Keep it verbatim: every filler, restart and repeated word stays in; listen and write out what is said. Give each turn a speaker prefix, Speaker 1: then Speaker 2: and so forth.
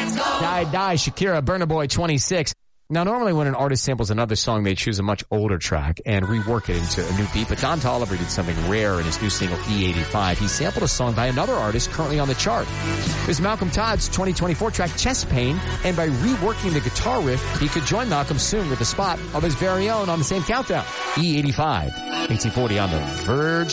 Speaker 1: Die, Die, Shakira, Burna Boy, twenty-six. Now, normally when an artist samples another song, they choose a much older track and rework it into a new beat, but Don Toliver did something rare in his new single, E eighty-five. He sampled a song by another artist currently on the chart. It was Malcolm Todd's twenty twenty-four track, Chest Pain, and by reworking the guitar riff, he could join Malcolm soon with a spot of his very own on the same countdown. E eighty-five, eighteen forty on the Verge.